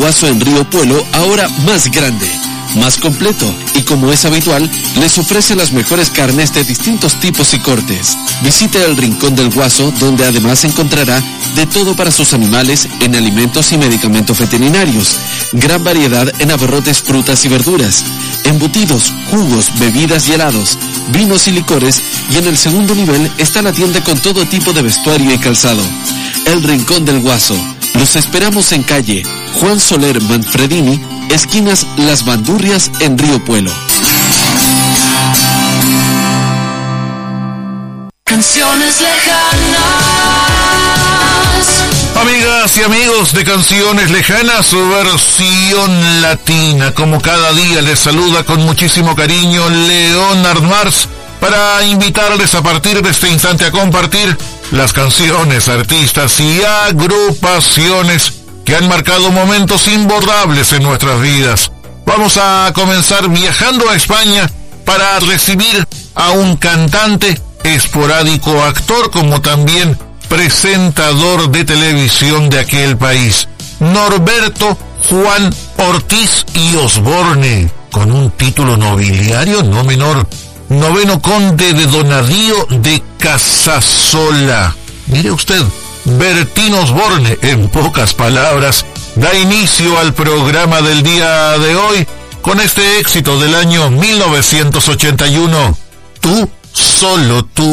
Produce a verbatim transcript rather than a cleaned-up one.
Guaso en Río Puelo, ahora más grande, más completo, y como es habitual, les ofrece las mejores carnes de distintos tipos y cortes. Visite el Rincón del Guaso, donde además encontrará de todo para sus animales en alimentos y medicamentos veterinarios, gran variedad en abarrotes, frutas y verduras, embutidos, jugos, bebidas y helados, vinos y licores, y en el segundo nivel está la tienda con todo tipo de vestuario y calzado. El Rincón del Guaso. Los esperamos en calle Juan Soler Manfredini, esquinas Las Bandurrias en Río Puelo. Canciones lejanas. Amigas y amigos de Canciones Lejanas, su versión latina. Como cada día les saluda con muchísimo cariño Leonard Mars para invitarles a partir de este instante a compartir las canciones, artistas y agrupaciones que han marcado momentos imborrables en nuestras vidas. Vamos a comenzar viajando a España para recibir a un cantante, esporádico actor, como también presentador de televisión de aquel país, Norberto Juan Ortiz y Osborne, con un título nobiliario no menor, noveno conde de Donadío de Casasola. Mire usted, Bertín Osborne, en pocas palabras, da inicio al programa del día de hoy con este éxito del año mil novecientos ochenta y uno, Tú, solo tú.